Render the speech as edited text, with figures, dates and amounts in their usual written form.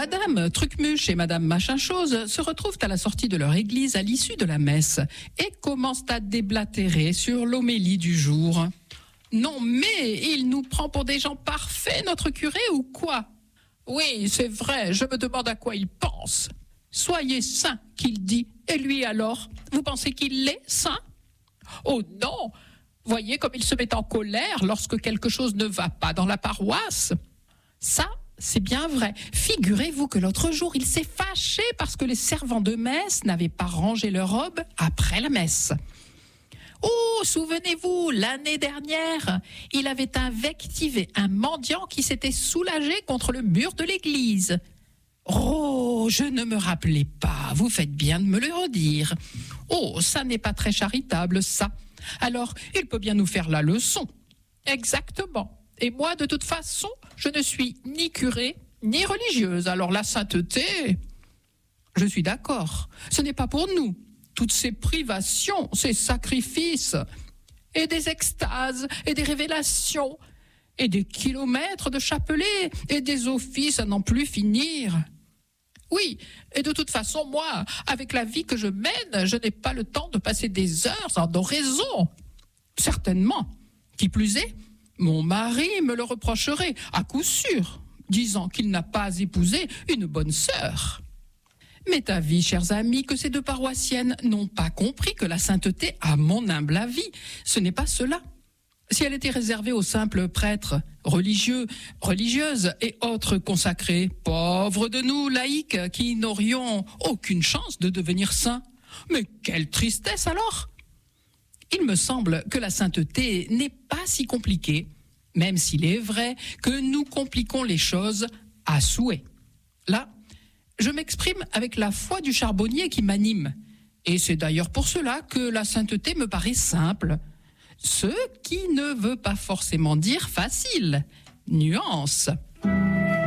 Madame Trucmuche et Madame Machin-Chose se retrouvent à la sortie de leur église à l'issue de la messe et commencent à déblatérer sur l'homélie du jour. Non mais, il nous prend pour des gens parfaits, notre curé, ou quoi ? Oui, c'est vrai, je me demande à quoi il pense. Soyez saint, qu'il dit. Et lui alors, vous pensez qu'il l'est, saint ? Oh non ! Voyez comme il se met en colère lorsque quelque chose ne va pas dans la paroisse. Ça, c'est bien vrai. Figurez-vous que l'autre jour, il s'est fâché parce que les servants de messe n'avaient pas rangé leurs robes après la messe. Oh, souvenez-vous, l'année dernière, il avait invectivé un mendiant qui s'était soulagé contre le mur de l'église. Oh, je ne me rappelais pas, vous faites bien de me le redire. Oh, ça n'est pas très charitable, ça. Alors, il peut bien nous faire la leçon. Exactement. Et moi, de toute façon, je ne suis ni curé, ni religieuse. Alors la sainteté, je suis d'accord. Ce n'est pas pour nous. Toutes ces privations, ces sacrifices, et des extases, et des révélations, et des kilomètres de chapelets, et des offices à n'en plus finir. Oui, et de toute façon, moi, avec la vie que je mène, je n'ai pas le temps de passer des heures en oraison. Certainement. Qui plus est, mon mari me le reprocherait, à coup sûr, disant qu'il n'a pas épousé une bonne sœur. M'est avis, chers amis, que ces deux paroissiennes n'ont pas compris que la sainteté, à mon humble avis, ce n'est pas cela. Si elle était réservée aux simples prêtres, religieux, religieuses et autres consacrés, pauvres de nous, laïcs, qui n'aurions aucune chance de devenir saints. Mais quelle tristesse alors ! Il me semble que la sainteté n'est pas si compliquée, même s'il est vrai que nous compliquons les choses à souhait. Là, je m'exprime avec la foi du charbonnier qui m'anime. Et c'est d'ailleurs pour cela que la sainteté me paraît simple. Ce qui ne veut pas forcément dire facile. Nuance.